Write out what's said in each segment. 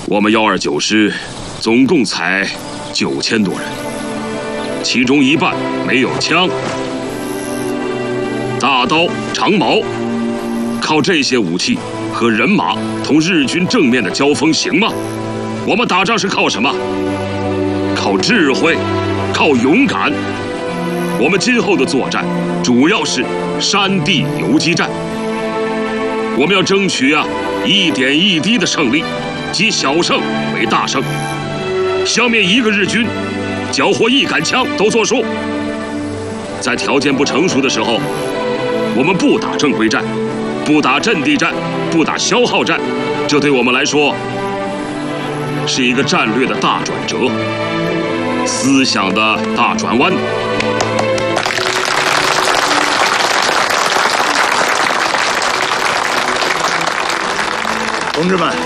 我们129师总共才9000多人，其中一半没有枪，大刀、长矛，靠这些武器和人马同日军正面的交锋行吗？我们打仗是靠什么？靠智慧，靠勇敢。我们今后的作战主要是山地游击战，我们要争取一点一滴的胜利，积小胜为大胜，消灭一个日军，缴获1杆枪都作数。在条件不成熟的时候，我们不打正规战，不打阵地战，不打消耗战，这对我们来说是一个战略的大转折，思想的大转弯。 同志们，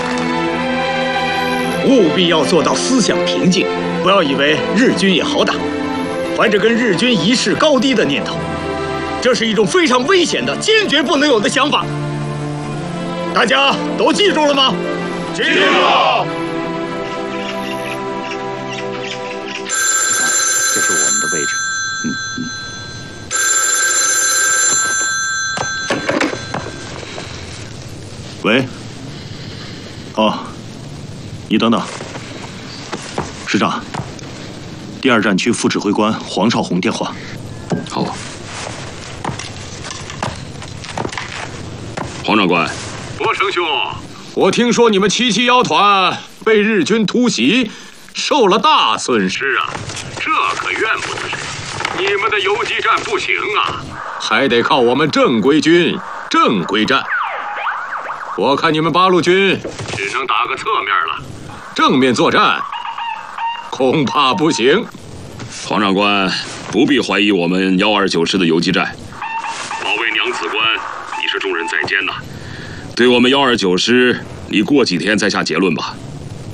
务必要做到思想平静，不要以为日军也好打，怀着跟日军一试高低的念头，这是一种非常危险的、坚决不能有的想法。大家都记住了吗？ 记住了。 这是我们的位置。 喂。哦，你等等，师长，第2战区副指挥官黄少红电话。 好，黄长官。 博成兄，我听说你们771团被日军突袭，受了大损失啊，这可怨不得谁。你们的游击战不行啊，还得靠我们正规军正规战。我看你们八路军只能打个侧面了，正面作战恐怕不行。 黄长官不必怀疑我们129师的游击战。 保卫娘子关，你是重任在肩呐。 对我们129师，你过几天再下结论吧。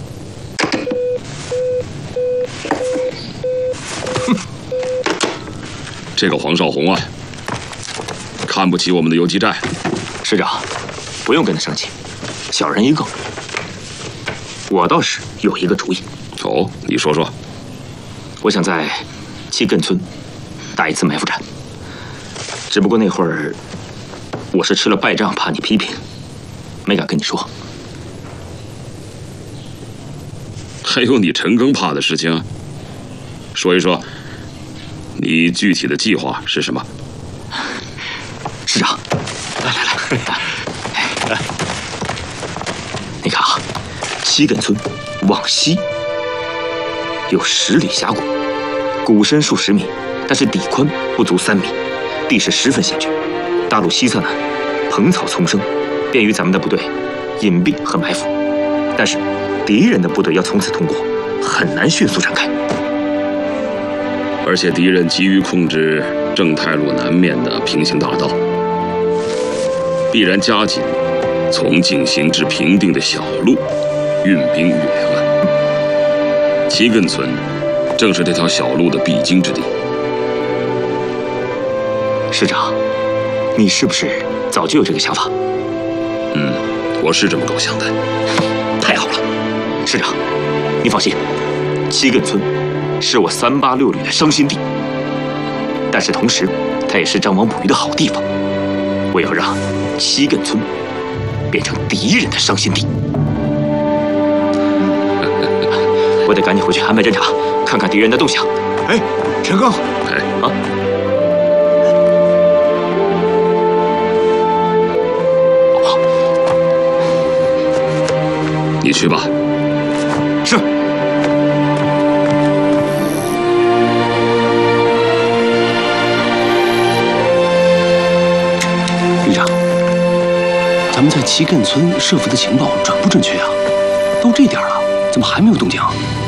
哼，这个黄少红看不起我们的游击战。 师长，不用跟他生气，小人一个。我倒是有一个主意。 哦，你说说。 我想在七亘村打一次埋伏战，只不过那会儿我是吃了败仗，怕你批评，没敢跟你说。 还有你陈赓怕的事情，说一说，你具体的计划是什么？ 师长，来，你看啊，七亘村往西有10里峡谷，谷深数十米，但是底宽不足3米，地势十分险峻。大路西侧呢，蓬草丛生，便于咱们的部队隐蔽和埋伏。但是敌人的部队要从此通过，很难迅速展开。 而且敌人急于控制正太路南面的平行大道，必然加紧从进行至平定的小路运兵于两岸。七亘村正是这条小路的必经之地。 师长，你是不是早就有这个想法？ 我是这么构想的。 太好了，师长，你放心，七亘村是我386旅的伤心地，但是同时，它也是张王捕鱼的好地方。我要让七亘村变成敌人的伤心地。我得赶紧回去安排侦察，看看敌人的动向。 哎，陈赓， 啊， 你去吧。 是。 旅长，咱们在七亘村设伏的情报准不准确啊？都这点了，怎么还没有动静？